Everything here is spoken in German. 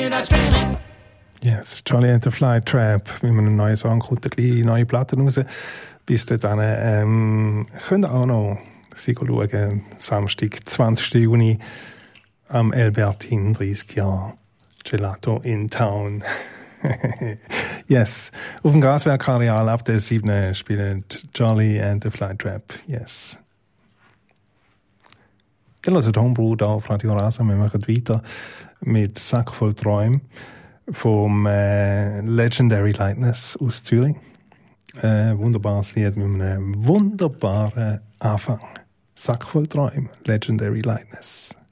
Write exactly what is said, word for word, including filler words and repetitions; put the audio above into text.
hear that screaming. Yes, Charlie and the Fly Trap. Wenn man einen neuen Song kommt, eine neue Platte raus. Bis dahin ähm, könnt ihr auch noch sie schauen. Samstag, zwanzigsten Juni am Albertin, dreißig Jahre. Gelato in Town. Yes. Auf dem Gaswerkareal ab der siebten spielen Charlie and the Fly Trap. Yes. Ihr hört Homebrew da auf Radio Rasa. Wir machen weiter mit Sack voll Träumen vom äh, Legendary Lightness aus Zürich. Ein äh, wunderbares Lied mit einem wunderbaren Anfang. Sack voll Träumen, Legendary Lightness.